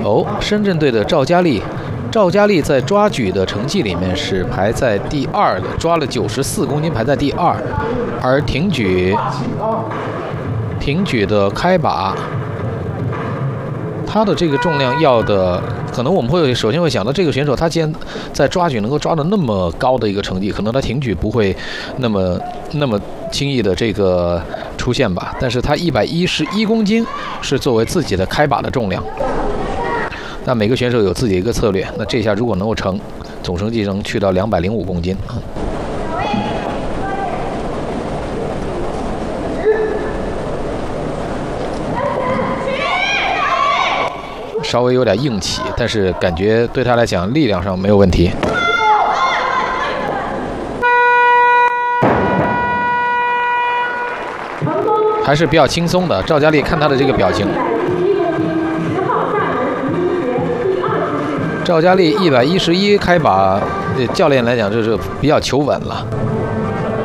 哦，深圳队的赵佳丽。赵佳丽在抓举的成绩里面是排在第2的，抓了94公斤，排在第2。而挺举的开把，他的这个重量要的，可能我们会首先会想到这个选手，他既然在抓举能够抓到那么高的一个成绩，可能他挺举不会那么轻易的这个出现吧。但是他111公斤是作为自己的开把的重量。那每个选手有自己的一个策略，那这下如果能够成，总成绩能去到205公斤。稍微有点硬起，但是感觉对他来讲力量上没有问题。还是比较轻松的。赵佳丽看他的这个表情。赵佳丽111开把，教练来讲就是比较求稳了。